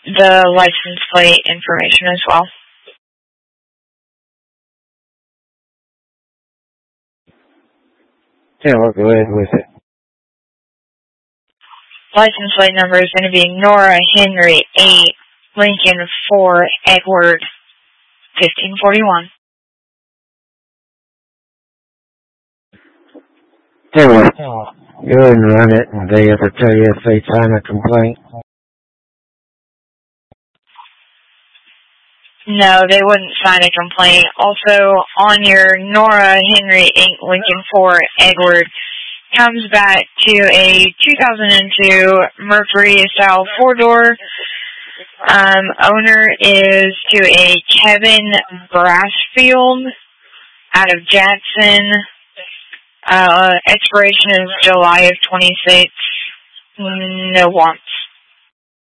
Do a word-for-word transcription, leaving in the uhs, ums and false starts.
the license plate information as well. Yeah, we'll go ahead with it. License plate number is going to be Nora Henry eight, Lincoln four, Edward fifteen forty-one. Tell you what, go ahead and run it, and they ever tell you if they sign a complaint? No, they wouldn't sign a complaint. Also, on your Nora Henry eight, Lincoln four, Edward, comes back to a two thousand two Mercury style four-door. Um, owner is to a Kevin Brassfield out of Jackson. Uh, expiration is July of twenty-six. No wants.